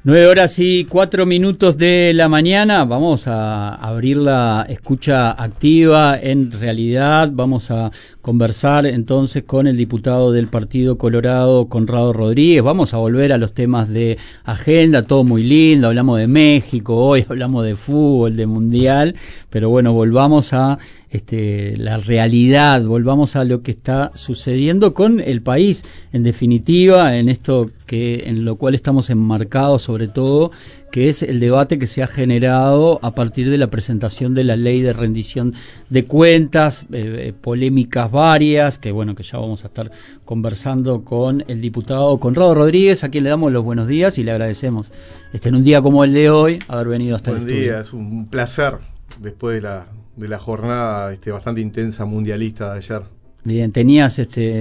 9:04 de la mañana. Vamos a abrir la escucha activa. En realidad vamos a conversar entonces con el diputado del Partido Colorado, Conrado Rodríguez. Vamos a volver a los temas de agenda, todo muy lindo. Hablamos de México, hoy hablamos de fútbol, de mundial, pero bueno, volvamos a la realidad, volvamos a lo que está sucediendo con el país, en definitiva, en esto en lo cual estamos enmarcados sobre todo, que es el debate que se ha generado a partir de la presentación de la ley de rendición de cuentas, polémicas varias, que bueno, que ya vamos a estar conversando con el diputado Conrado Rodríguez, a quien le damos los buenos días y le agradecemos en un día como el de hoy haber venido hasta el estudio. Buen día, es un placer después de la jornada bastante intensa mundialista de ayer. Bien, tenías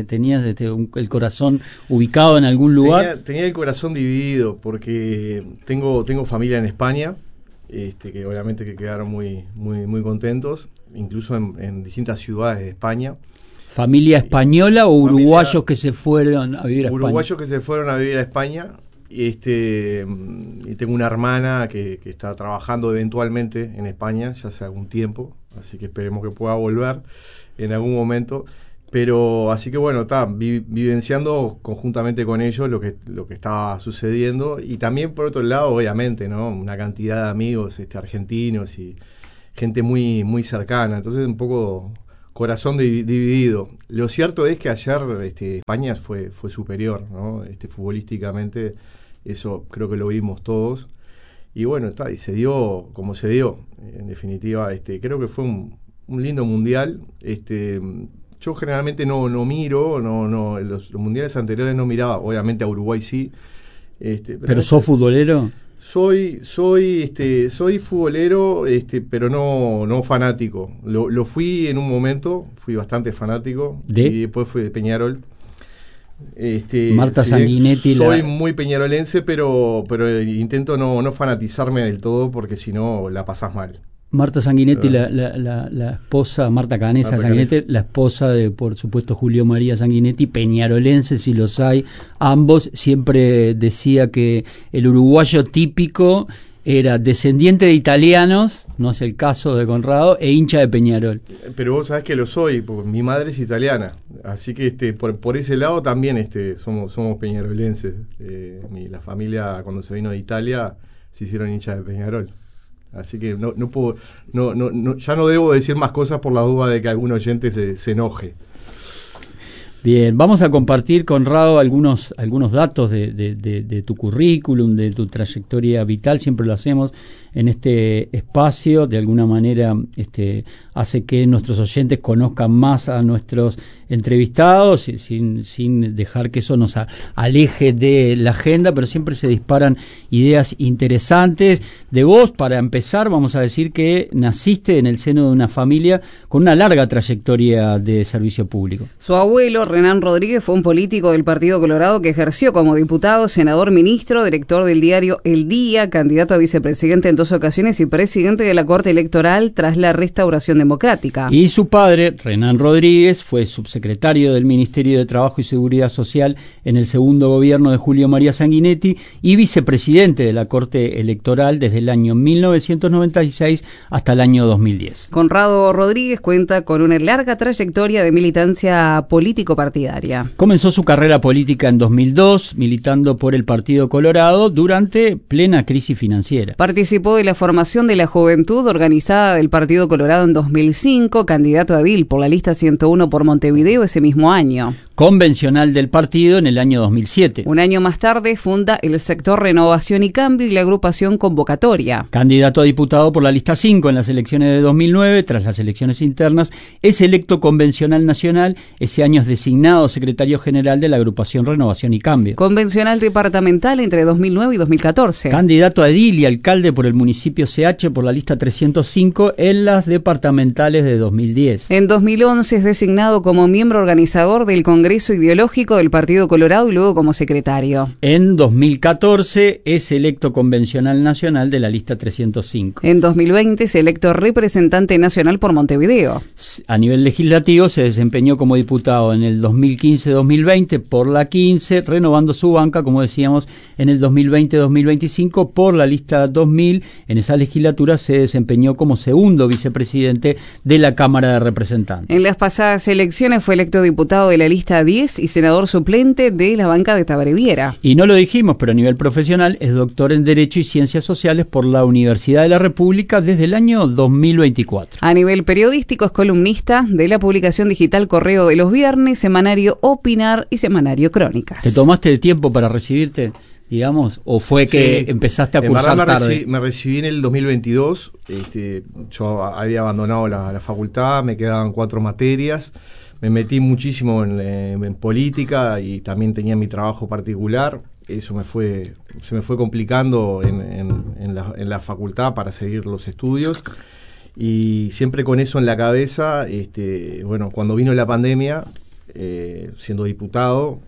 el corazón ubicado en algún lugar. Tenía el corazón dividido porque tengo familia en España, que obviamente que quedaron muy contentos, incluso en distintas ciudades de España. ¿Familia española o uruguayos que se fueron a vivir a España? Uruguayos que se fueron a vivir a España. Y tengo una hermana que está trabajando eventualmente en España ya hace algún tiempo, así que esperemos que pueda volver en algún momento. Pero así que bueno, vivenciando conjuntamente con ellos lo que estaba sucediendo, y también por otro lado, obviamente, ¿no? Una cantidad de amigos argentinos y gente muy muy cercana, entonces un poco corazón dividido. Lo cierto es que ayer España fue superior, ¿no? Futbolísticamente, eso creo que lo vimos todos, y bueno, y se dio como se dio. En definitiva, creo que fue un lindo mundial. Yo generalmente no miro, los mundiales anteriores no miraba, obviamente a Uruguay sí. ¿Pero sos futbolero? Soy futbolero, pero no fanático. Lo fui en un momento, fui bastante fanático. Y después fui de Peñarol. Marta Sanguinetti. Soy muy peñarolense, pero intento no fanatizarme del todo, porque si no la pasás mal. Marta Sanguinetti, la esposa, Marta Canesa Sanguinetti, la esposa de, por supuesto, Julio María Sanguinetti, peñarolense, si los hay, ambos. Siempre decía que el uruguayo típico era descendiente de italianos, no es el caso de Conrado, e hincha de Peñarol. Pero vos sabés que lo soy, porque mi madre es italiana, así que por ese lado también somos peñarolenses. La familia, cuando se vino de Italia, se hicieron hinchas de Peñarol. Así que no puedo, ya no debo decir más cosas por la duda de que algún oyente se enoje. Bien, vamos a compartir, Conrado, algunos datos de tu currículum, de tu trayectoria vital. Siempre lo hacemos en este espacio. De alguna manera hace que nuestros oyentes conozcan más a nuestros entrevistados, sin dejar que eso nos aleje de la agenda, pero siempre se disparan ideas interesantes. De vos, para empezar, vamos a decir que naciste en el seno de una familia con una larga trayectoria de servicio público. Su abuelo, Renan Rodríguez, fue un político del Partido Colorado que ejerció como diputado, senador, ministro, director del diario El Día, candidato a vicepresidente en 2 ocasiones y presidente de la Corte Electoral tras la Restauración Democrática. Y su padre, Renan Rodríguez, fue subsecretario del Ministerio de Trabajo y Seguridad Social en el segundo gobierno de Julio María Sanguinetti y vicepresidente de la Corte Electoral desde el año 1996 hasta el año 2010. Conrado Rodríguez cuenta con una larga trayectoria de militancia político-partidaria. Comenzó su carrera política en 2002, militando por el Partido Colorado durante plena crisis financiera. Participó de la formación de la juventud organizada del Partido Colorado en 2005, candidato a edil por la lista 101 por Montevideo ese mismo año. Convencional del partido en el año 2007. Un año más tarde funda el sector Renovación y Cambio y la agrupación Convocatoria. Candidato a diputado por la lista 5 en las elecciones de 2009, tras las elecciones internas, es electo convencional nacional. Ese año es designado secretario general de la agrupación Renovación y Cambio. Convencional departamental entre 2009 y 2014. Candidato a edil y alcalde por el municipio municipio CH por la lista 305 en las departamentales de 2010. En 2011 es designado como miembro organizador del Congreso Ideológico del Partido Colorado y luego como secretario. En 2014 es electo convencional nacional de la lista 305. En 2020 es electo representante nacional por Montevideo. A nivel legislativo se desempeñó como diputado en el 2015-2020 por la 15, renovando su banca, como decíamos, en el 2020-2025 por la lista 2000. En esa legislatura se desempeñó como segundo vicepresidente de la Cámara de Representantes. En las pasadas elecciones fue electo diputado de la lista 10 y senador suplente de la banca de Tabareviera. Y no lo dijimos, pero a nivel profesional es doctor en Derecho y Ciencias Sociales por la Universidad de la República desde el año 2024. A nivel periodístico es columnista de la publicación digital Correo de los Viernes, semanario Opinar y semanario Crónicas. ¿Te tomaste el tiempo para recibirte, digamos, o fue que empezaste a cursar tarde? Me recibí en el 2022, yo había abandonado la facultad, me quedaban 4 materias, me metí muchísimo en política y también tenía mi trabajo particular. Eso se me fue complicando en la facultad para seguir los estudios. Y siempre con eso en la cabeza, cuando vino la pandemia, siendo diputado,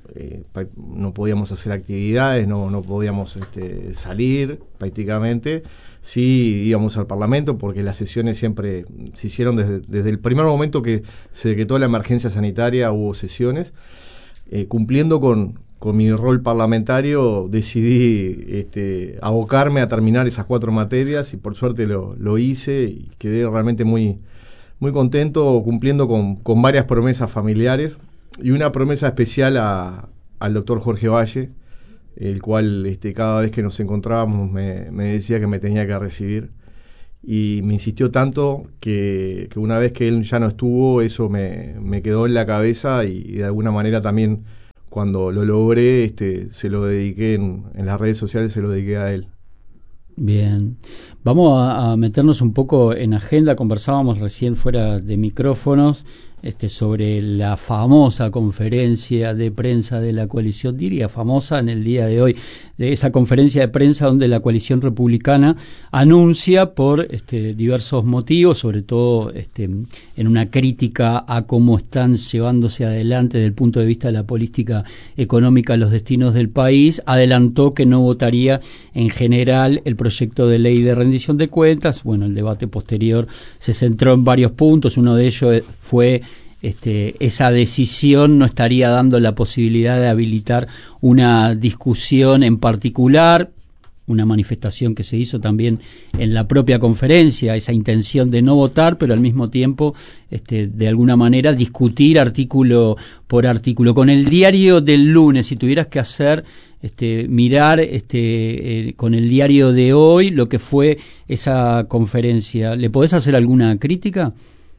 no podíamos hacer actividades, no podíamos salir prácticamente. Sí íbamos al Parlamento porque las sesiones siempre se hicieron desde el primer momento que se decretó la emergencia sanitaria, hubo sesiones. Cumpliendo con mi rol parlamentario, decidí abocarme a terminar esas 4 materias y por suerte lo hice y quedé realmente muy, muy contento, cumpliendo con varias promesas familiares y una promesa especial al doctor Jorge Valle, el cual cada vez que nos encontrábamos me decía que me tenía que recibir y me insistió tanto que una vez que él ya no estuvo, eso me quedó en la cabeza y de alguna manera también cuando lo logré, se lo dediqué en las redes sociales, se lo dediqué a él. Bien, vamos a meternos un poco en agenda. Conversábamos recién fuera de micrófonos sobre la famosa conferencia de prensa de la coalición, diría famosa en el día de hoy, de esa conferencia de prensa donde la coalición republicana anuncia por diversos motivos, sobre todo en una crítica a cómo están llevándose adelante desde el punto de vista de la política económica los destinos del país, adelantó que no votaría en general el proyecto de ley de rendición de cuentas. Bueno, el debate posterior se centró en varios puntos, uno de ellos fue esa decisión no estaría dando la posibilidad de habilitar una discusión en particular, una manifestación que se hizo también en la propia conferencia, esa intención de no votar, pero al mismo tiempo de alguna manera discutir artículo por artículo. Con el diario del lunes, si tuvieras que hacer mirar con el diario de hoy lo que fue esa conferencia, ¿le podés hacer alguna crítica?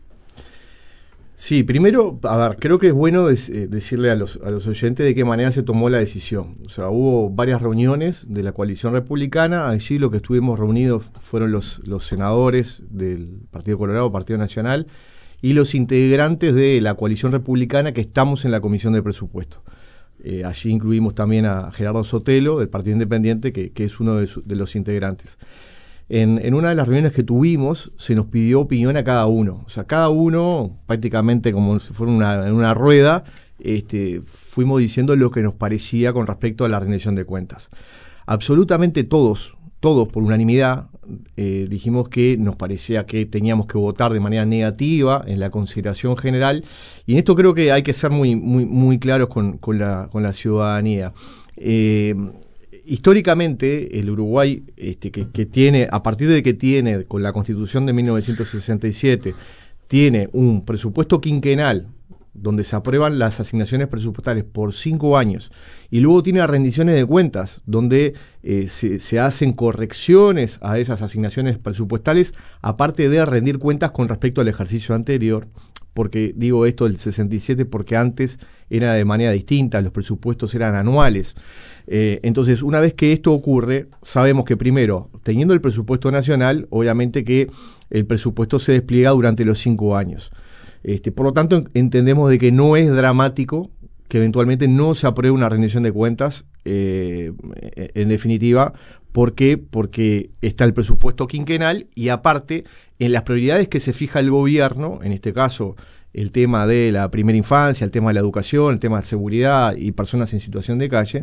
Sí, primero, creo que es bueno decirle a los oyentes de qué manera se tomó la decisión. O sea, hubo varias reuniones de la coalición republicana. Allí lo que estuvimos reunidos fueron los senadores del Partido Colorado, Partido Nacional, y los integrantes de la coalición republicana que estamos en la Comisión de Presupuesto. Allí incluimos también a Gerardo Sotelo, del Partido Independiente, que es uno de los integrantes. En una de las reuniones que tuvimos se nos pidió opinión a cada uno. O sea, cada uno, prácticamente como si fuera en una rueda, fuimos diciendo lo que nos parecía con respecto a la rendición de cuentas. Absolutamente todos por unanimidad, dijimos que nos parecía que teníamos que votar de manera negativa en la consideración general. Y en esto creo que hay que ser muy, muy, muy claros con la ciudadanía. Históricamente, el Uruguay, que tiene, a partir de que tiene, con la Constitución de 1967, tiene un presupuesto quinquenal donde se aprueban las asignaciones presupuestales por 5 años, y luego tiene las rendiciones de cuentas, donde se hacen correcciones a esas asignaciones presupuestales, aparte de rendir cuentas con respecto al ejercicio anterior. Porque digo esto del 67 porque antes era de manera distinta, los presupuestos eran anuales. Entonces, una vez que esto ocurre, sabemos que primero, teniendo el presupuesto nacional, obviamente que el presupuesto se despliega durante los 5 años. Por lo tanto, entendemos de que no es dramático que eventualmente no se apruebe una rendición de cuentas, en definitiva, ¿Por qué? Porque está el presupuesto quinquenal y aparte, en las prioridades que se fija el gobierno, en este caso el tema de la primera infancia, el tema de la educación, el tema de seguridad y personas en situación de calle,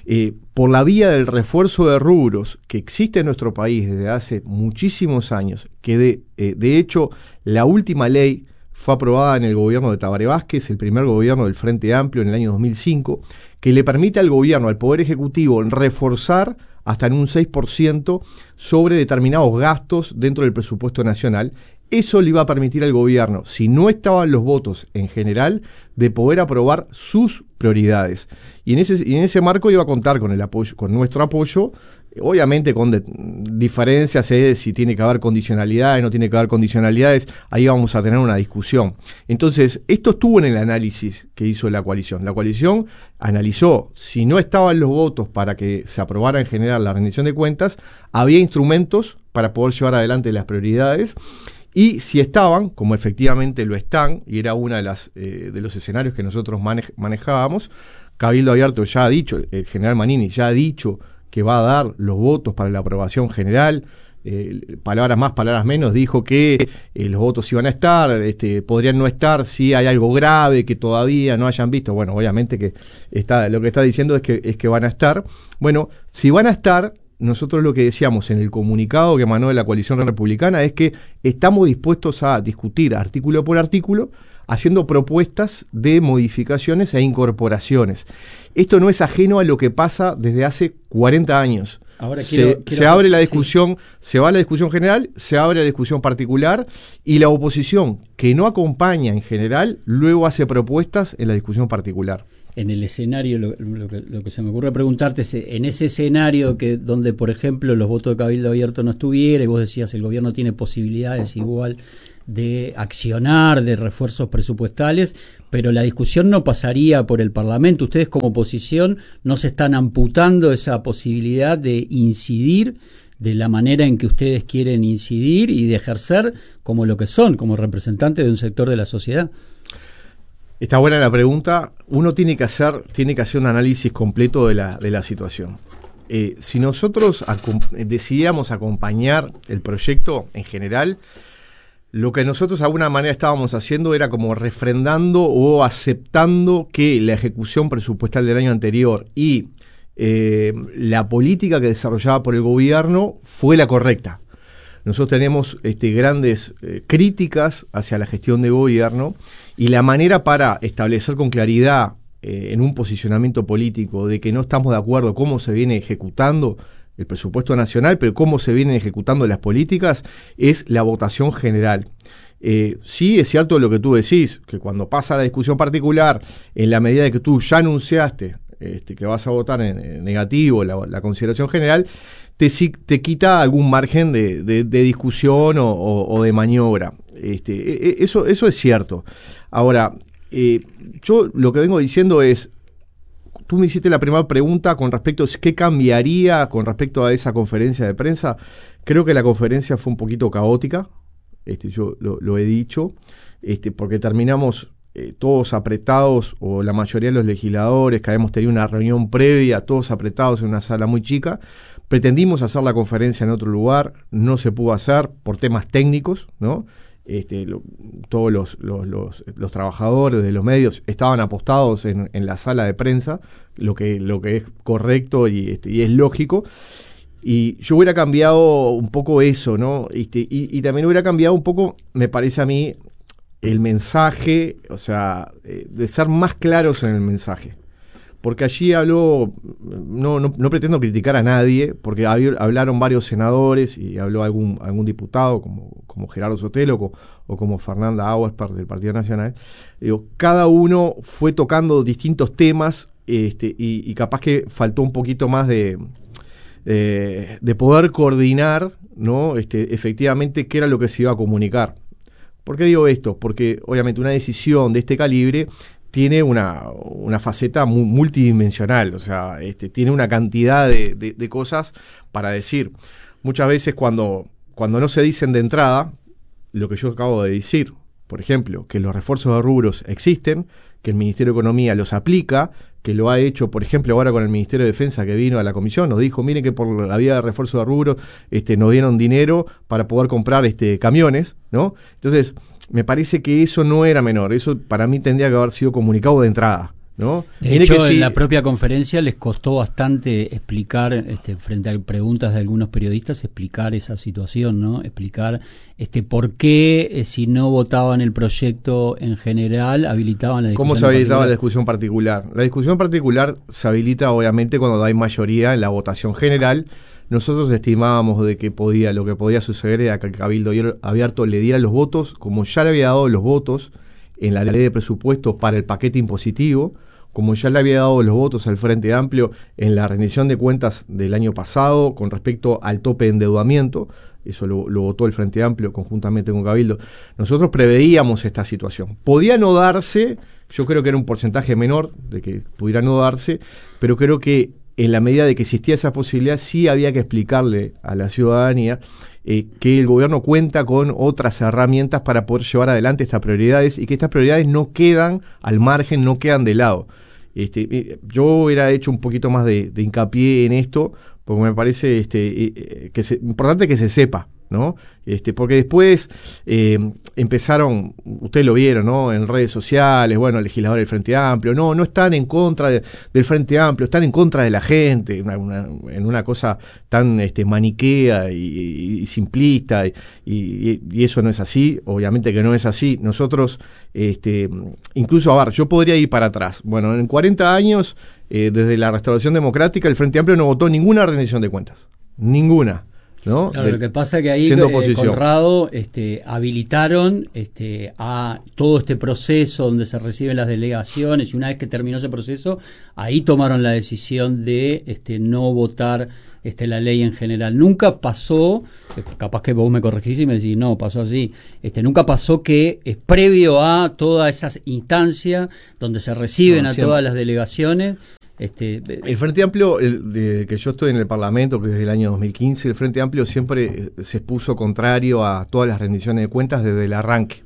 por la vía del refuerzo de rubros que existe en nuestro país desde hace muchísimos años, que de hecho la última ley fue aprobada en el gobierno de Tabaré Vázquez, el primer gobierno del Frente Amplio en el año 2005, que le permite al gobierno, al Poder Ejecutivo, reforzar hasta en un 6% sobre determinados gastos dentro del presupuesto nacional. Eso le iba a permitir al gobierno, si no estaban los votos en general, de poder aprobar sus prioridades. Y en ese marco iba a contar con el apoyo, con nuestro apoyo, obviamente con diferencias, si tiene que haber condicionalidades, no tiene que haber condicionalidades, ahí vamos a tener una discusión. Entonces, esto estuvo en el análisis que hizo la coalición. La coalición analizó, si no estaban los votos para que se aprobara en general la rendición de cuentas, había instrumentos para poder llevar adelante las prioridades. Y si estaban, como efectivamente lo están, y era uno de los escenarios que nosotros manejábamos, Cabildo Abierto ya ha dicho, el general Manini ya ha dicho que va a dar los votos para la aprobación general, palabras más, palabras menos, dijo que los votos iban a estar, podrían no estar si hay algo grave que todavía no hayan visto. Bueno, obviamente que lo que está diciendo es que van a estar. Bueno, si van a estar, nosotros lo que decíamos en el comunicado que emanó de la coalición republicana es que estamos dispuestos a discutir artículo por artículo, haciendo propuestas de modificaciones e incorporaciones. Esto no es ajeno a lo que pasa desde hace 40 años. Ahora se abre la discusión, sí. Se va a la discusión general, se abre la discusión particular y la oposición, que no acompaña en general, luego hace propuestas en la discusión particular. En el escenario, lo que se me ocurre preguntarte es, en ese escenario donde, por ejemplo, los votos de Cabildo Abierto no estuviera, y vos decías, el gobierno tiene posibilidades igual de accionar, de refuerzos presupuestales, pero la discusión no pasaría por el Parlamento. Ustedes como oposición no se están amputando esa posibilidad de incidir de la manera en que ustedes quieren incidir y de ejercer como lo que son, como representantes de un sector de la sociedad. Está buena la pregunta. Uno tiene que hacer un análisis completo de la situación. Si nosotros decidíamos acompañar el proyecto en general, lo que nosotros de alguna manera estábamos haciendo era como refrendando o aceptando que la ejecución presupuestal del año anterior y la política que desarrollaba por el gobierno fue la correcta. Nosotros tenemos grandes críticas hacia la gestión de gobierno y la manera para establecer con claridad en un posicionamiento político de que no estamos de acuerdo cómo se viene ejecutando el presupuesto nacional, pero cómo se vienen ejecutando las políticas, es la votación general. Sí, es cierto lo que tú decís, que cuando pasa la discusión particular, en la medida de que tú ya anunciaste que vas a votar en negativo la consideración general, te quita algún margen de discusión o de maniobra. Eso es cierto. Ahora, yo lo que vengo diciendo es, tú me hiciste la primera pregunta con respecto a qué cambiaría con respecto a esa conferencia de prensa. Creo que la conferencia fue un poquito caótica, yo lo he dicho, porque terminamos todos apretados, o la mayoría de los legisladores, que habíamos tenido una reunión previa, todos apretados en una sala muy chica. Pretendimos hacer la conferencia en otro lugar, no se pudo hacer por temas técnicos, ¿no? Todos los trabajadores de los medios estaban apostados en la sala de prensa, lo que es correcto y es lógico. Y yo hubiera cambiado un poco eso, ¿no? Y también hubiera cambiado un poco, me parece a mí, el mensaje, o sea, de ser más claros en el mensaje. Porque allí habló, no pretendo criticar a nadie, porque hablaron varios senadores y habló algún diputado como Gerardo Sotelo o como Fernanda Auersperg del Partido Nacional. Cada uno fue tocando distintos temas y capaz que faltó un poquito más de poder coordinar, ¿no? Efectivamente qué era lo que se iba a comunicar. ¿Por qué digo esto? Porque obviamente una decisión de este calibre tiene una faceta multidimensional, o sea, tiene una cantidad de cosas para decir. Muchas veces cuando no se dicen de entrada lo que yo acabo de decir, por ejemplo, que los refuerzos de rubros existen, que el Ministerio de Economía los aplica, que lo ha hecho, por ejemplo, ahora con el Ministerio de Defensa que vino a la comisión, nos dijo, miren que por la vía de refuerzo de rubro nos dieron dinero para poder comprar camiones, ¿no? Entonces, me parece que eso no era menor, eso para mí tendría que haber sido comunicado de entrada, ¿no? De hecho, en la propia conferencia les costó bastante explicar, frente a preguntas de algunos periodistas, explicar esa situación, ¿no? Explicar por qué, si no votaban el proyecto en general, habilitaban la discusión. ¿Cómo se habilitaba la discusión particular? La discusión particular se habilita, obviamente, cuando hay mayoría en la votación general. Nosotros estimábamos de que lo que podía suceder era que el Cabildo Abierto le diera los votos, como ya le había dado los votos en la ley de presupuestos para el paquete impositivo, como ya le había dado los votos al Frente Amplio en la rendición de cuentas del año pasado con respecto al tope de endeudamiento. Eso lo votó el Frente Amplio conjuntamente con Cabildo. Nosotros preveíamos esta situación. Podía no darse, yo creo que era un porcentaje menor de que pudiera no darse, pero creo que en la medida de que existía esa posibilidad, sí había que explicarle a la ciudadanía que el gobierno cuenta con otras herramientas para poder llevar adelante estas prioridades y que estas prioridades no quedan al margen, no quedan de lado. Yo hubiera hecho un poquito más de hincapié en esto, porque me parece importante que se sepa, ¿no? Porque después empezaron, ustedes lo vieron, ¿no? En redes sociales, bueno, legisladores del Frente Amplio, no están en contra del Frente Amplio, están en contra de la gente, en una cosa tan maniquea y simplista, y eso no es así, obviamente que no es así. Nosotros, incluso, a ver, yo podría ir para atrás. Bueno, en 40 años, desde la Restauración Democrática, el Frente Amplio no votó ninguna rendición de cuentas, ninguna. ¿No? Claro, lo que pasa es que ahí Conrado habilitaron a todo este proceso donde se reciben las delegaciones, y una vez que terminó ese proceso, ahí tomaron la decisión de no votar la ley en general. Nunca pasó, capaz que vos me corregís y me decís, no, pasó así, nunca pasó que es previo a toda esa instancia donde se reciben a todas las delegaciones. El Frente Amplio, de que yo estoy en el Parlamento, que es del año 2015, el Frente Amplio siempre se expuso contrario a todas las rendiciones de cuentas desde el arranque.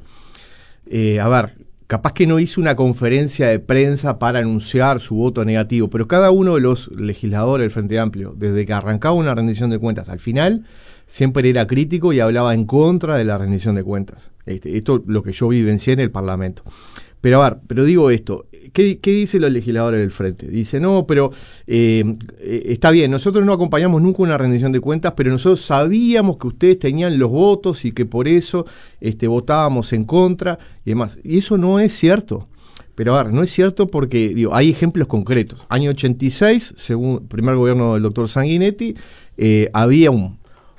A ver, capaz que no hizo una conferencia de prensa para anunciar su voto negativo, pero cada uno de los legisladores del Frente Amplio, desde que arrancaba una rendición de cuentas al final, siempre era crítico y hablaba en contra de la rendición de cuentas. Esto es lo que yo vivencié en el Parlamento. Pero a ver, digo esto, ¿qué dicen los legisladores del Frente? Dice, no, pero está bien, nosotros no acompañamos nunca una rendición de cuentas, pero nosotros sabíamos que ustedes tenían los votos y que por eso votábamos en contra y demás. Y eso no es cierto. Pero a ver, no es cierto porque hay ejemplos concretos. Año 86, según el primer gobierno del doctor Sanguinetti, había un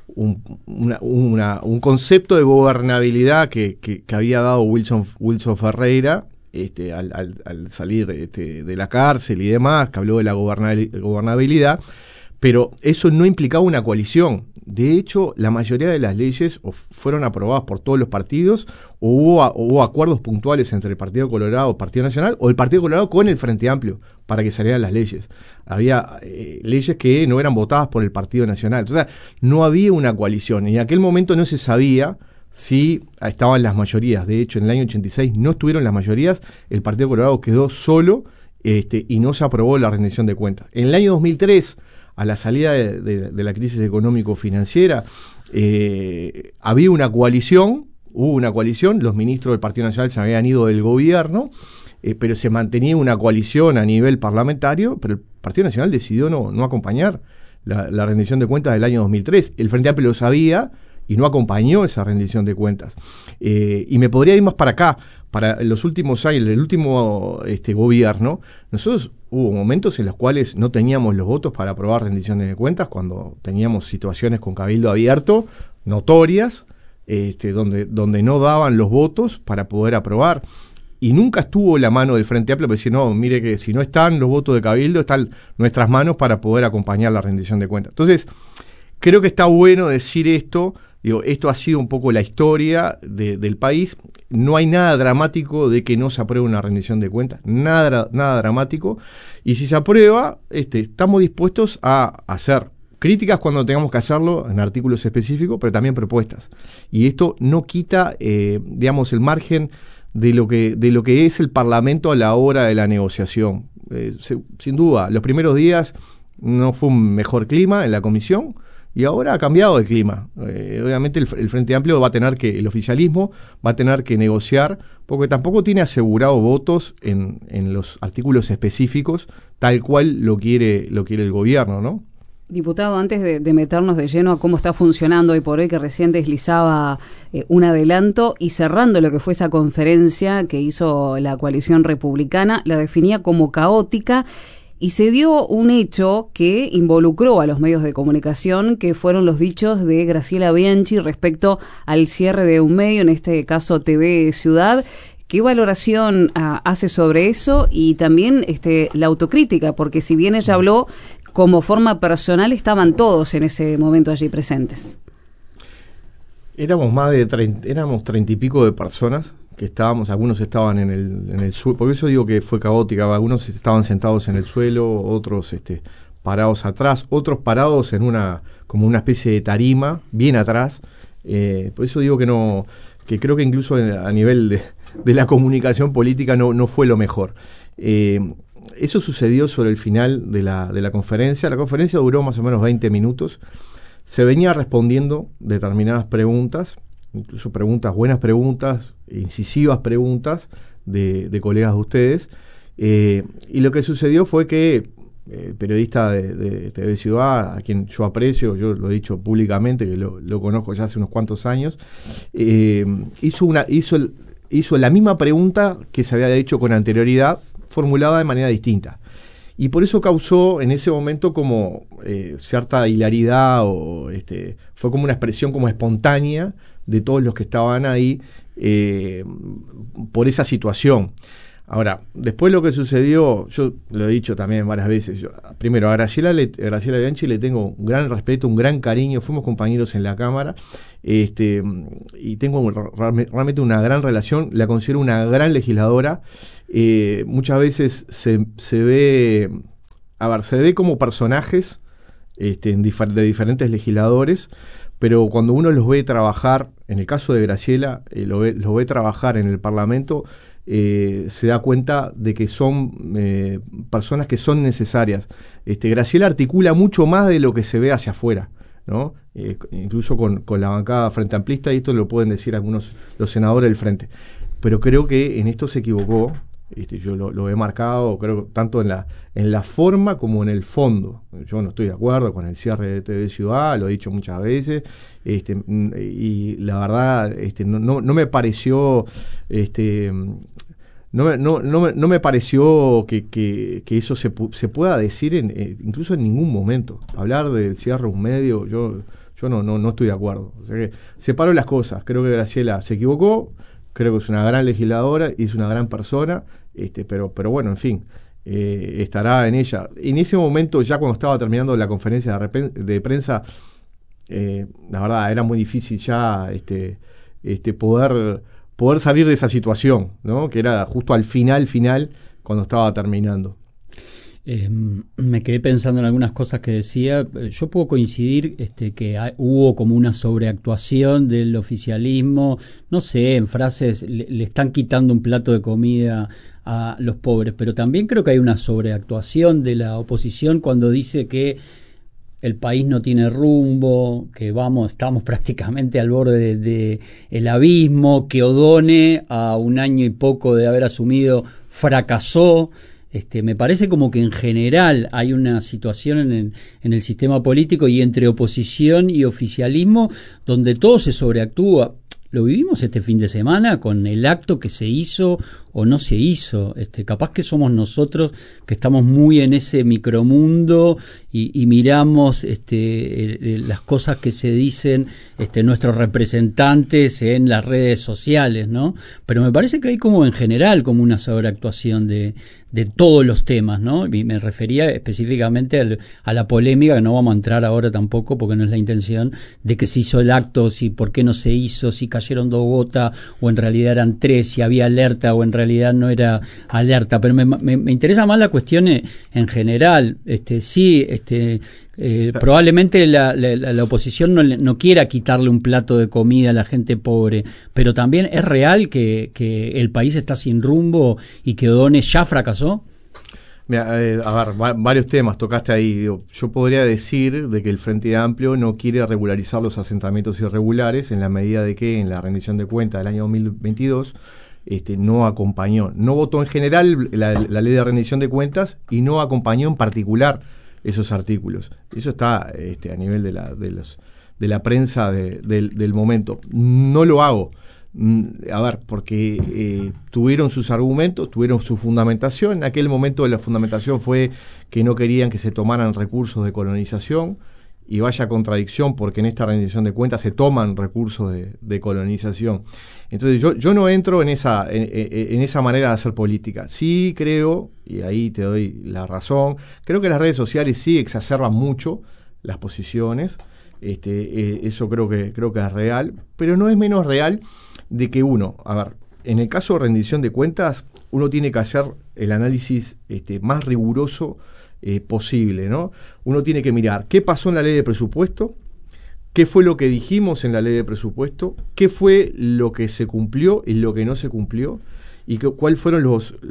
concepto de gobernabilidad que había dado Wilson Ferreira, al salir de la cárcel y demás, que habló de la gobernabilidad, pero eso no implicaba una coalición. De hecho, la mayoría de las leyes fueron aprobadas por todos los partidos, o hubo acuerdos puntuales entre el Partido Colorado, Partido Nacional, o el Partido Colorado con el Frente Amplio, para que salieran las leyes. Había leyes que no eran votadas por el Partido Nacional. O sea, no había una coalición. En aquel momento no se sabía si estaban las mayorías. De hecho, en el año 86 no estuvieron las mayorías, el Partido Colorado quedó solo y no se aprobó la rendición de cuentas. En el año 2003, a la salida de la crisis económico-financiera, había una coalición, hubo una coalición, los ministros del Partido Nacional se habían ido del gobierno, pero se mantenía una coalición a nivel parlamentario, pero el Partido Nacional decidió no acompañar la rendición de cuentas del año 2003. El Frente Amplio lo sabía y no acompañó esa rendición de cuentas. Y me podría ir más para acá, para los últimos años, el último gobierno. Nosotros hubo momentos en los cuales no teníamos los votos para aprobar rendiciones de cuentas, cuando teníamos situaciones con Cabildo Abierto notorias, donde no daban los votos para poder aprobar. Y nunca estuvo la mano del Frente Amplio para decir, no, mire que si no están los votos de Cabildo, están nuestras manos para poder acompañar la rendición de cuentas. Entonces, creo que está bueno decir esto. Esto ha sido un poco la historia del país. No hay nada dramático de que no se apruebe una rendición de cuentas, nada dramático. Y si se aprueba, estamos dispuestos a hacer críticas cuando tengamos que hacerlo en artículos específicos, pero también propuestas. Y esto no quita, el margen de lo que es el Parlamento a la hora de la negociación. Sin duda, los primeros días no fue un mejor clima en la comisión, y ahora ha cambiado el clima. Obviamente el Frente Amplio el oficialismo va a tener que negociar, porque tampoco tiene asegurado votos en los artículos específicos, tal cual lo quiere el gobierno, ¿no? Diputado, antes de meternos de lleno a cómo está funcionando hoy por hoy, que recién deslizaba un adelanto, y cerrando lo que fue esa conferencia que hizo la coalición republicana, la definía como caótica, y se dio un hecho que involucró a los medios de comunicación, que fueron los dichos de Graciela Bianchi respecto al cierre de un medio, en este caso TV Ciudad. ¿Qué valoración hace sobre eso? Y también la autocrítica, porque si bien ella habló como forma personal, estaban todos en ese momento allí presentes. Éramos 30 y pico de personas que estábamos, algunos estaban en el suelo, por eso digo que fue caótica, algunos estaban sentados en el suelo, otros parados atrás, otros parados como una especie de tarima, bien atrás, por eso digo que creo que incluso a nivel de la comunicación política no fue lo mejor. Eso sucedió sobre el final de la conferencia. La conferencia duró más o menos 20 minutos. Se venía respondiendo determinadas preguntas, incluso buenas preguntas, incisivas preguntas de colegas de ustedes. Y lo que sucedió fue que el periodista de TV Ciudad, a quien yo aprecio, yo lo he dicho públicamente, que lo conozco ya hace unos cuantos años, hizo la misma pregunta que se había hecho con anterioridad, formulada de manera distinta. Y por eso causó en ese momento como cierta hilaridad, o fue como una expresión como espontánea de todos los que estaban ahí por esa situación. Ahora, después lo que sucedió, yo lo he dicho también varias veces, primero a Graciela Bianchi le tengo un gran respeto, un gran cariño, fuimos compañeros en la Cámara, y tengo realmente una gran relación, la considero una gran legisladora. Muchas veces se ve como personajes de diferentes legisladores, pero cuando uno los ve trabajar, en el caso de Graciela, los ve trabajar en el Parlamento, se da cuenta de que son personas que son necesarias. Graciela articula mucho más de lo que se ve hacia afuera, ¿no? Incluso con la bancada frente amplista, y esto lo pueden decir los senadores del Frente. Pero creo que en esto se equivocó. Yo lo he marcado, creo, tanto en la forma como en el fondo. Yo no estoy de acuerdo con el cierre de TV Ciudad, lo he dicho muchas veces, y la verdad no me pareció no me pareció que eso se pueda decir incluso en ningún momento. Hablar del cierre de un medio, yo no estoy de acuerdo. O sea que separo las cosas. Creo que Graciela se equivocó, creo que es una gran legisladora y es una gran persona, pero bueno, en fin, estará en ella. En ese momento, ya cuando estaba terminando la conferencia de prensa, la verdad era muy difícil ya poder salir de esa situación, ¿no? Que era justo al final, cuando estaba terminando. Me quedé pensando en algunas cosas que decía. Yo puedo coincidir que hubo como una sobreactuación del oficialismo, no sé, en frases le están quitando un plato de comida a los pobres, pero también creo que hay una sobreactuación de la oposición cuando dice que el país no tiene rumbo, que estamos prácticamente al borde de el abismo, que Odone, a un año y poco de haber asumido, fracasó. Me parece como que en general hay una situación en el sistema político y entre oposición y oficialismo donde todo se sobreactúa. Lo vivimos este fin de semana con el acto que se hizo o no se hizo. Capaz que somos nosotros que estamos muy en ese micromundo y miramos las cosas que se dicen nuestros representantes en las redes sociales, ¿no? Pero me parece que hay como en general como una sobreactuación de todos los temas, ¿no? Y me refería específicamente a la polémica, que no vamos a entrar ahora tampoco porque no es la intención, de que se hizo el acto, si por qué no se hizo, si cayeron 2 gotas o en realidad eran 3, si había alerta o en realidad realidad no era alerta, pero me interesa más la cuestión en general. Probablemente la oposición no quiera quitarle un plato de comida a la gente pobre, pero también es real que el país está sin rumbo y que O'Donnell ya fracasó. Mira, varios temas tocaste ahí. Yo podría decir de que el Frente Amplio no quiere regularizar los asentamientos irregulares en la medida de que en la rendición de cuentas del año 2022 no acompañó, no votó en general la ley de rendición de cuentas y no acompañó en particular esos artículos. Eso está a nivel de la prensa del momento. No lo hago. Porque tuvieron sus argumentos, tuvieron su fundamentación. En aquel momento la fundamentación fue que no querían que se tomaran recursos de colonización, y vaya contradicción, porque en esta rendición de cuentas se toman recursos de colonización. Entonces yo no entro en esa manera de hacer política. Sí creo, y ahí te doy la razón, creo que las redes sociales sí exacerban mucho las posiciones. Eso creo que es real, pero no es menos real de que en el caso de rendición de cuentas, uno tiene que hacer el análisis más riguroso posible, ¿no? Uno tiene que mirar qué pasó en la ley de presupuesto, qué fue lo que dijimos en la ley de presupuesto, qué fue lo que se cumplió y lo que no se cumplió, y cuáles fueron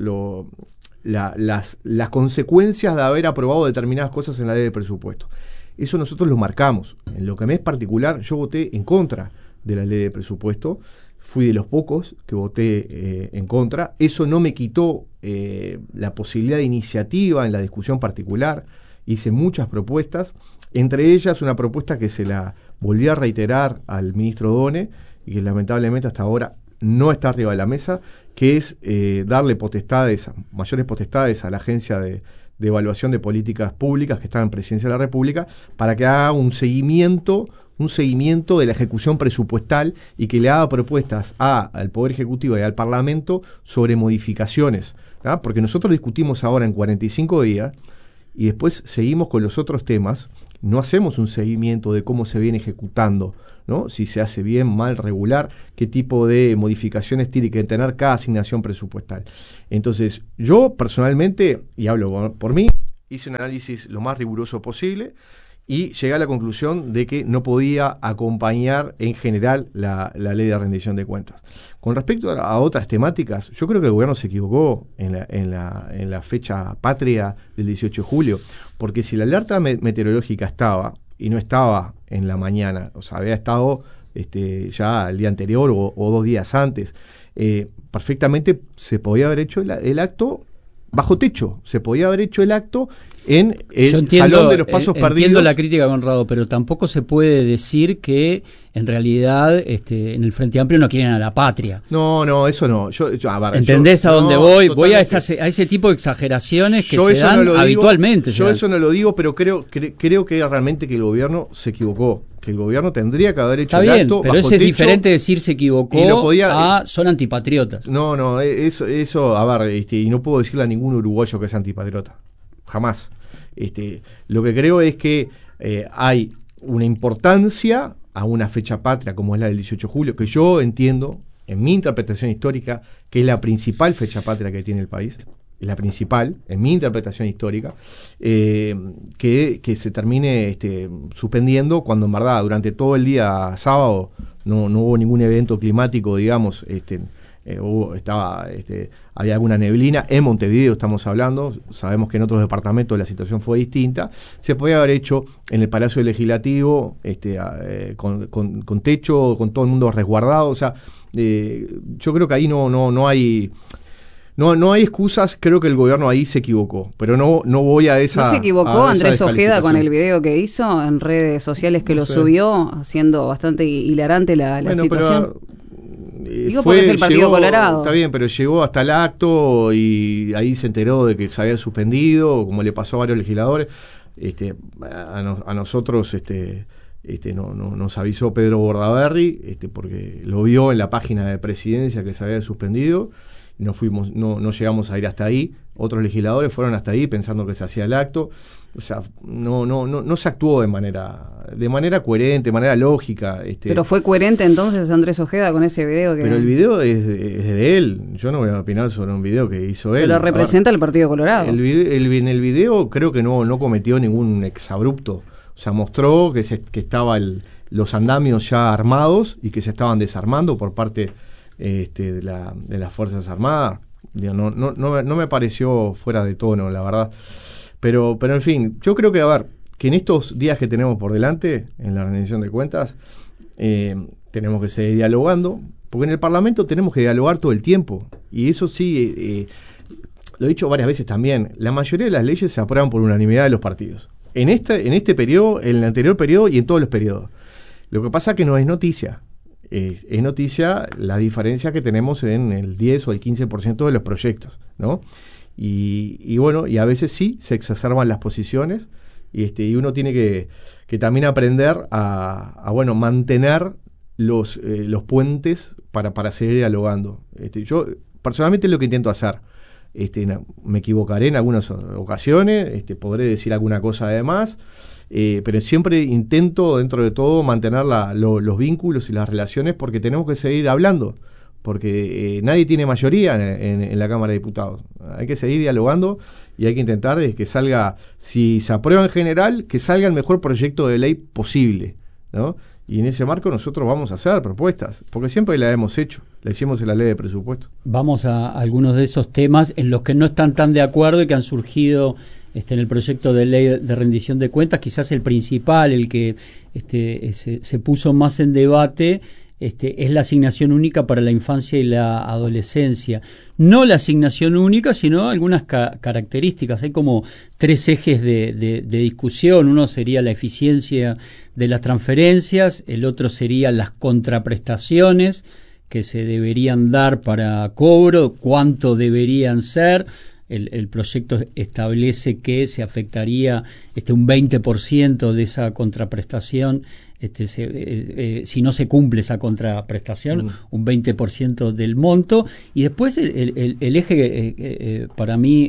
las consecuencias de haber aprobado determinadas cosas en la ley de presupuesto. Eso nosotros lo marcamos. En lo que me es particular, yo voté en contra de la ley de presupuesto. Fui de los pocos que voté en contra. Eso no me quitó la posibilidad de iniciativa en la discusión particular. Hice muchas propuestas, entre ellas una propuesta que se la volví a reiterar al ministro O'Donnell y que lamentablemente hasta ahora no está arriba de la mesa, que es darle mayores potestades a la Agencia de Evaluación de Políticas Públicas, que está en Presidencia de la República, para que haga un seguimiento de la ejecución presupuestal y que le haga propuestas al Poder Ejecutivo y al Parlamento sobre modificaciones, ¿verdad? Porque nosotros discutimos ahora en 45 días y después seguimos con los otros temas, no hacemos un seguimiento de cómo se viene ejecutando, ¿no? Si se hace bien, mal, regular, qué tipo de modificaciones tiene que tener cada asignación presupuestal. Entonces, yo personalmente, y hablo por mí, hice un análisis lo más riguroso posible y llegué a la conclusión de que no podía acompañar en general la ley de rendición de cuentas. Con respecto a otras temáticas, yo creo que el gobierno se equivocó en la fecha patria del 18 de julio, porque si la alerta meteorológica estaba, y no estaba en la mañana, o sea, había estado ya el día anterior o 2 días antes, perfectamente se podía haber hecho el acto bajo techo, se podía haber hecho el acto en el Salón de los Pasos Perdidos. Entiendo la crítica, Conrado, pero tampoco se puede decir que en realidad en el Frente Amplio no quieren a la patria. No, eso no. ¿Entendés a dónde voy? Voy a ese tipo de exageraciones que se dan habitualmente. Yo eso no lo digo, pero creo que realmente que el gobierno se equivocó. Que el gobierno tendría que haber hecho el acto pero eso es diferente decir se equivocó son antipatriotas. No, eso y no puedo decirle a ningún uruguayo que es antipatriota. Jamás. Lo que creo es que hay una importancia a una fecha patria como es la del 18 de julio, que yo entiendo, en mi interpretación histórica, que es la principal fecha patria que tiene el país, es la principal, en mi interpretación histórica, que se termine suspendiendo cuando en verdad durante todo el día sábado no hubo ningún evento climático, digamos, había alguna neblina. En Montevideo estamos hablando, sabemos que en otros departamentos la situación fue distinta. Se podía haber hecho en el Palacio Legislativo, con techo, con todo el mundo resguardado. O sea, yo creo que ahí no hay excusas. Creo que el gobierno ahí se equivocó, pero no voy a esa. ¿No se equivocó Andrés Ojeda con el video que hizo en redes sociales que lo subió, haciendo bastante hilarante la situación? Digo porque es el Partido Colorado. Está bien, pero llegó hasta el acto y ahí se enteró de que se había suspendido, como le pasó a varios legisladores. A nosotros nos avisó Pedro Bordaberry, porque lo vio en la página de Presidencia que se había suspendido. No llegamos a ir hasta ahí. Otros legisladores fueron hasta ahí pensando que se hacía el acto. O sea, no se actuó de manera coherente, de manera lógica. Pero fue coherente entonces Andrés Ojeda con ese video. Pero el video es de él. Yo no voy a opinar sobre un video que hizo él. Pero representa al Partido Colorado. En el video creo que no cometió ningún exabrupto. O sea, mostró que estaba los andamios ya armados y que se estaban desarmando por parte de las Fuerzas Armadas. Digo, no me pareció fuera de tono, la verdad. Pero en fin, yo creo que en estos días que tenemos por delante, en la rendición de cuentas, tenemos que seguir dialogando, porque en el Parlamento tenemos que dialogar todo el tiempo. Y eso sí, lo he dicho varias veces también, la mayoría de las leyes se aprueban por unanimidad de los partidos. En este periodo, en el anterior periodo y en todos los periodos. Lo que pasa es que no es noticia. Es noticia la diferencia que tenemos en el 10 o el 15% de los proyectos, ¿no? Y bueno, y a veces sí se exacerban las posiciones y uno tiene que también aprender a mantener los puentes para seguir dialogando. Yo personalmente es lo que intento hacer. Me equivocaré en algunas ocasiones, podré decir alguna cosa además, pero siempre intento, dentro de todo, mantener los vínculos y las relaciones, porque tenemos que seguir hablando, porque nadie tiene mayoría en la Cámara de Diputados. Hay que seguir dialogando y hay que intentar que salga, si se aprueba en general, que salga el mejor proyecto de ley posible, ¿no? Y en ese marco nosotros vamos a hacer propuestas, porque siempre la hemos hecho, la hicimos en la ley de presupuesto. Vamos a algunos de esos temas en los que no están tan de acuerdo y que han surgido en el proyecto de ley de rendición de cuentas. Quizás el principal, el que se puso más en debate, es la asignación única para la infancia y la adolescencia. No la asignación única, sino algunas características. Hay como 3 ejes de discusión. Uno sería la eficiencia de las transferencias, el otro sería las contraprestaciones que se deberían dar para cobro, cuánto deberían ser. El proyecto establece que se afectaría un 20% de esa contraprestación, si no se cumple esa contraprestación, un 20% del monto. Y después el eje para mí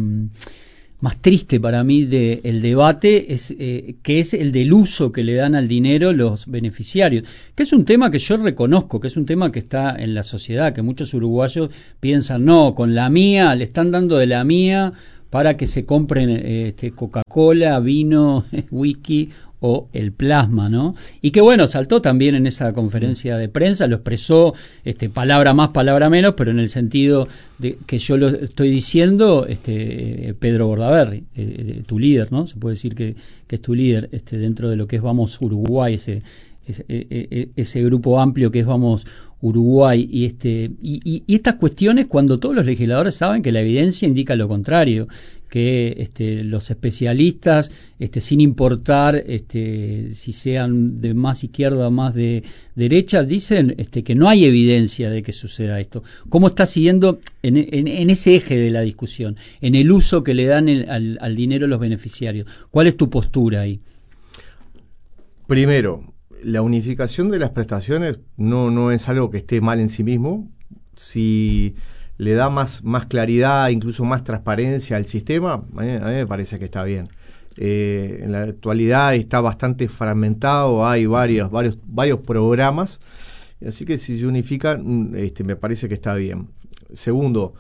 más triste para mí del debate es que es el del uso que le dan al dinero los beneficiarios, que es un tema que yo reconozco, que es un tema que está en la sociedad, que muchos uruguayos piensan, no, con la mía, le están dando de la mía para que se compren Coca-Cola, vino, whisky o el plasma, ¿no? Y que bueno, saltó también en esa conferencia de prensa, lo expresó palabra más, palabra menos, pero en el sentido de que yo lo estoy diciendo, Pedro Bordaberry, tu líder, ¿no? Se puede decir que es tu líder dentro de lo que es Vamos Uruguay, ese grupo amplio que es Vamos Uruguay, y estas cuestiones cuando todos los legisladores saben que la evidencia indica lo contrario, que los especialistas, sin importar si sean de más izquierda o más de derecha, dicen que no hay evidencia de que suceda esto. ¿Cómo está siguiendo en ese eje de la discusión, en el uso que le dan al dinero los beneficiarios? ¿Cuál es tu postura ahí? Primero, la unificación de las prestaciones no es algo que esté mal en sí mismo. Si le da más claridad, incluso más transparencia al sistema, a mí me parece que está bien. En la actualidad está bastante fragmentado, hay varios programas, así que si se unifican, me parece que está bien. Segundo,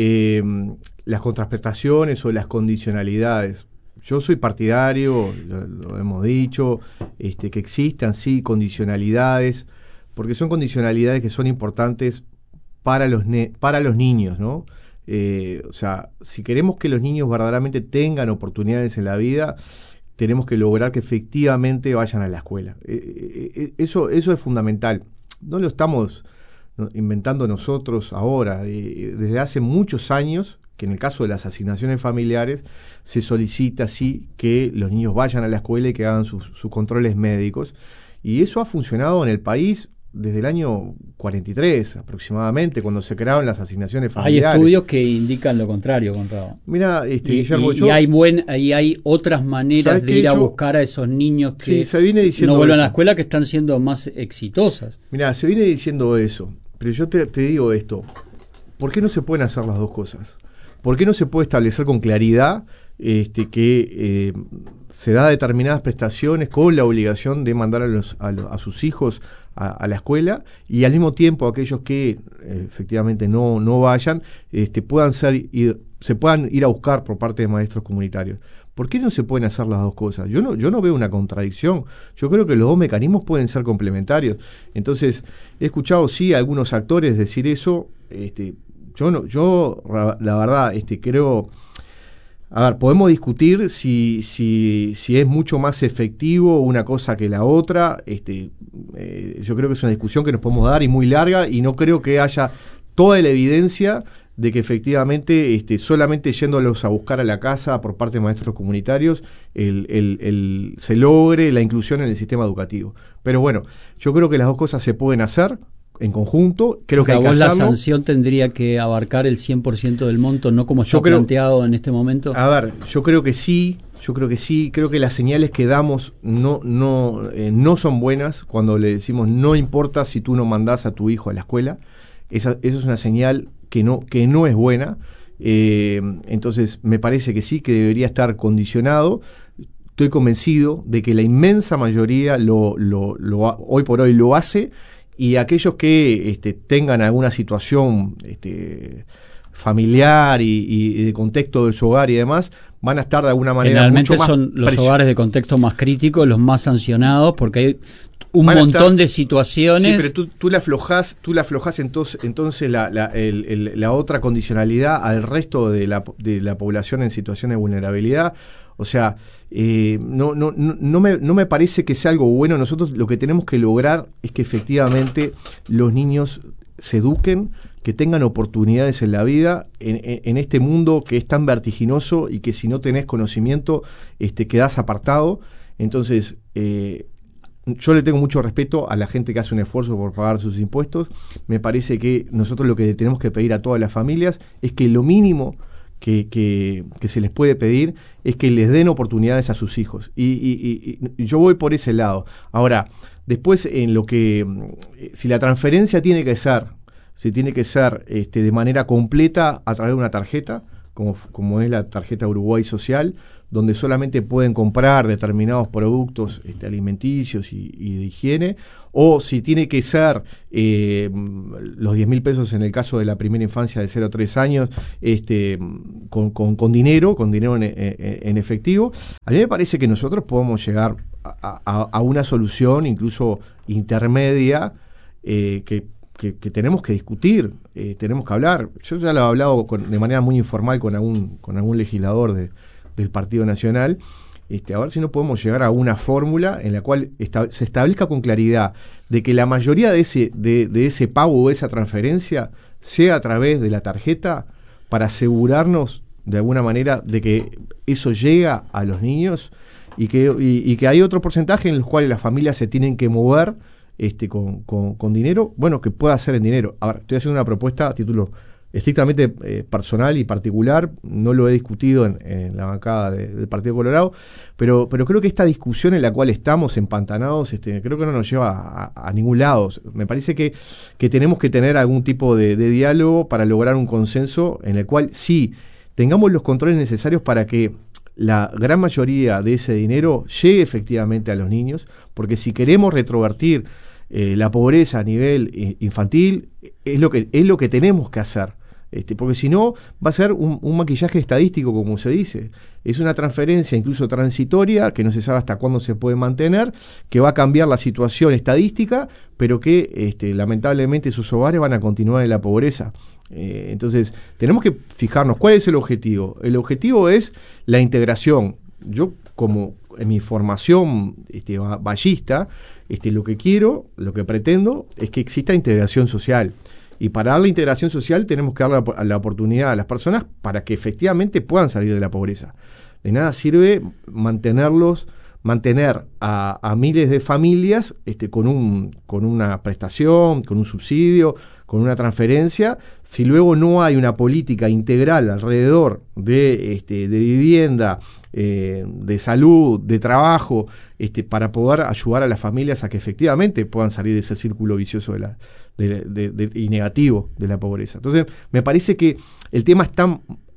las contraprestaciones o las condicionalidades. Yo soy partidario, lo hemos dicho, que existan sí condicionalidades, porque son condicionalidades que son importantes para los niños, ¿no? O sea, si queremos que los niños verdaderamente tengan oportunidades en la vida, tenemos que lograr que efectivamente vayan a la escuela. Eso es fundamental. No lo estamos inventando nosotros ahora. Desde hace muchos años, que en el caso de las asignaciones familiares, se solicita sí que los niños vayan a la escuela y que hagan sus controles médicos. Y eso ha funcionado en el país desde el año 43 aproximadamente, cuando se crearon las asignaciones familiares. Hay estudios que indican lo contrario, Conrado. Mira, Guillermo, y hay otras maneras de ir a buscar a esos niños que no vuelvan a la escuela, que están siendo más exitosas. Mira, se viene diciendo eso, pero yo te digo esto: ¿por qué no se pueden hacer las dos cosas? ¿Por qué no se puede establecer con claridad que se da determinadas prestaciones con la obligación de mandar a sus hijos a la escuela, y al mismo tiempo aquellos que efectivamente no vayan se puedan ir a buscar por parte de maestros comunitarios. ¿Por qué no se pueden hacer las dos cosas? Yo no veo una contradicción. Yo creo que los dos mecanismos pueden ser complementarios. Entonces, he escuchado sí a algunos actores decir eso. Yo la verdad creo. A ver, podemos discutir si es mucho más efectivo una cosa que la otra. Yo creo que es una discusión que nos podemos dar y muy larga, y no creo que haya toda la evidencia de que efectivamente solamente yéndolos a buscar a la casa por parte de maestros comunitarios se logre la inclusión en el sistema educativo. Pero bueno, yo creo que las dos cosas se pueden hacer en conjunto. Creo que hay que hacerlo. ¿La sanción tendría que abarcar el 100% del monto, no como está planteado en este momento? A ver, yo creo que sí. Creo que las señales que damos no son buenas cuando le decimos no importa si tú no mandás a tu hijo a la escuela. Esa es una señal que no es buena. Entonces me parece que sí, que debería estar condicionado. Estoy convencido de que la inmensa mayoría hoy por hoy lo hace, y aquellos que tengan alguna situación familiar y de contexto de su hogar y demás, van a estar de alguna manera generalmente mucho más son los hogares de contexto más crítico los más sancionados, porque hay un montón de situaciones. Sí, pero tú le aflojás entonces la otra condicionalidad al resto de la población en situaciones de vulnerabilidad. O sea, no me parece que sea algo bueno. Nosotros lo que tenemos que lograr es que efectivamente los niños se eduquen, que tengan oportunidades en la vida, en este mundo que es tan vertiginoso y que si no tenés conocimiento quedás apartado. Entonces, yo le tengo mucho respeto a la gente que hace un esfuerzo por pagar sus impuestos. Me parece que nosotros lo que tenemos que pedir a todas las familias es que lo mínimo que se les puede pedir es que les den oportunidades a sus hijos, y yo voy por ese lado. Ahora, después en lo que si la transferencia tiene que ser de manera completa a través de una tarjeta, como es la tarjeta Uruguay Social, donde solamente pueden comprar determinados productos alimenticios y de higiene, o si tiene que ser los 10.000 pesos en el caso de la primera infancia de 0 a 3 años, con dinero en efectivo. A mí me parece que nosotros podemos llegar a una solución incluso intermedia, que tenemos que discutir, tenemos que hablar. Yo ya lo he hablado de manera muy informal con algún legislador del Partido Nacional, a ver si no podemos llegar a una fórmula en la cual se establezca con claridad de que la mayoría de ese pago o esa transferencia sea a través de la tarjeta, para asegurarnos de alguna manera de que eso llega a los niños, y que hay otro porcentaje en el cual las familias se tienen que mover con dinero, bueno, que pueda ser en dinero. Ahora, estoy haciendo una propuesta a título estrictamente personal y particular, no lo he discutido en la bancada del Partido Colorado, pero creo que esta discusión en la cual estamos empantanados, creo que no nos lleva a ningún lado. Me parece que tenemos que tener algún tipo de diálogo para lograr un consenso en el cual sí tengamos los controles necesarios para que la gran mayoría de ese dinero llegue efectivamente a los niños, porque si queremos retrovertir la pobreza a nivel infantil, es lo que tenemos que hacer, porque si no va a ser un maquillaje estadístico, como se dice. Es una transferencia incluso transitoria, que no se sabe hasta cuándo se puede mantener, que va a cambiar la situación estadística, pero que lamentablemente sus hogares van a continuar en la pobreza. Entonces tenemos que fijarnos cuál es el objetivo. El objetivo es la integración. Yo, como en mi formación vallista, lo que quiero, lo que pretendo es que exista integración social, y para dar la integración social tenemos que dar la oportunidad a las personas para que efectivamente puedan salir de la pobreza. De nada sirve mantener a miles de familias con una prestación, con un subsidio, con una transferencia, si luego no hay una política integral alrededor de vivienda, de salud, de trabajo, para poder ayudar a las familias a que efectivamente puedan salir de ese círculo vicioso y negativo de la pobreza. Entonces, me parece que el tema es tan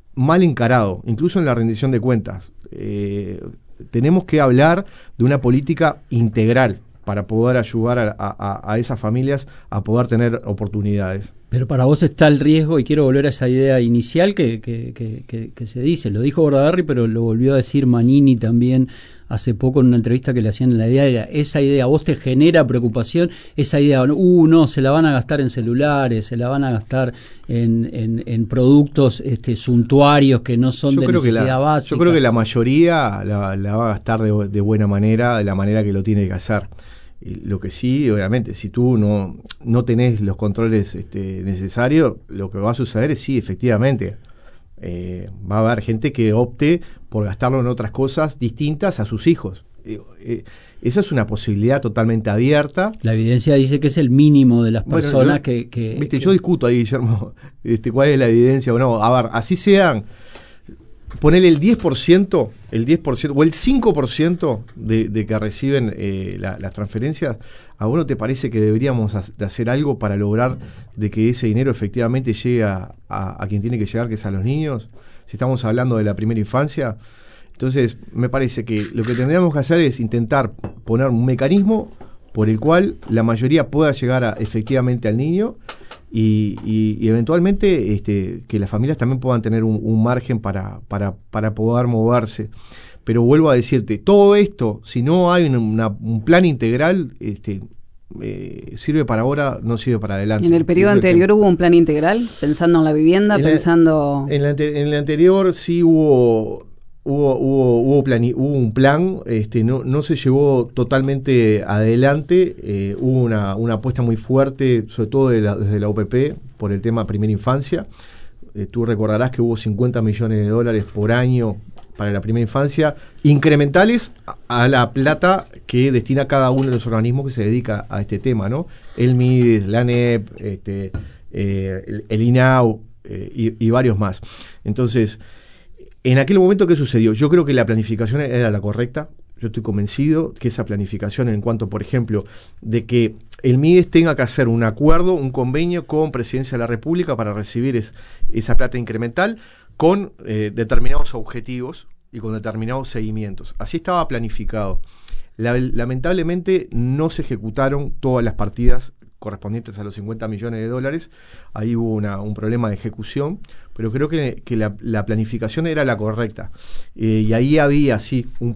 mal encarado, incluso en la rendición de cuentas. Tenemos que hablar de una política integral para poder ayudar a esas familias a poder tener oportunidades. Pero para vos está el riesgo, y quiero volver a esa idea inicial que se dice, lo dijo Bordaberry, pero lo volvió a decir Manini también hace poco en una entrevista que le hacían en la diaria. Esa idea, ¿vos te genera preocupación? Esa idea, no, se la van a gastar en celulares, se la van a gastar en productos suntuarios que no son de necesidad básica. Yo creo que la mayoría la va a gastar de buena manera, de la manera que lo tiene que hacer. Y lo que sí, obviamente, si tú no tenés los controles necesarios, lo que va a suceder es, sí, efectivamente, va a haber gente que opte por gastarlo en otras cosas distintas a sus hijos. Esa es una posibilidad totalmente abierta. La evidencia dice que es el mínimo de las personas Yo discuto ahí, Guillermo, cuál es la evidencia o no. A ver, así sean, ponele el 10% o el 5% de que reciben las transferencias. ¿A vos no te parece que deberíamos de hacer algo para lograr de que ese dinero efectivamente llegue a quien tiene que llegar, que es a los niños? Si estamos hablando de la primera infancia. Entonces, me parece que lo que tendríamos que hacer es intentar poner un mecanismo por el cual la mayoría pueda llegar efectivamente al niño y eventualmente que las familias también puedan tener un margen para poder moverse. Pero vuelvo a decirte, todo esto, si no hay un plan integral, sirve para ahora, no sirve para adelante. ¿En el periodo anterior hubo un plan integral, pensando en la vivienda, En la anterior sí hubo un plan, no se llevó totalmente adelante, hubo una apuesta muy fuerte, sobre todo desde la OPP, por el tema primera infancia. Tú recordarás que hubo $50 millones por año para la primera infancia, incrementales a la plata que destina cada uno de los organismos que se dedica a este tema, ¿no? El MIDES, la ANEP, el INAU y varios más. Entonces, en aquel momento, ¿qué sucedió? Yo creo que la planificación era la correcta. Yo estoy convencido que esa planificación, en cuanto, por ejemplo, de que el MIDES tenga que hacer un acuerdo, un convenio con Presidencia de la República para recibir esa plata incremental con determinados objetivos y con determinados seguimientos. Así estaba planificado. Lamentablemente no se ejecutaron todas las partidas correspondientes a los $50 millones. Ahí hubo un problema de ejecución, pero creo que la planificación era la correcta. Y ahí había, sí, un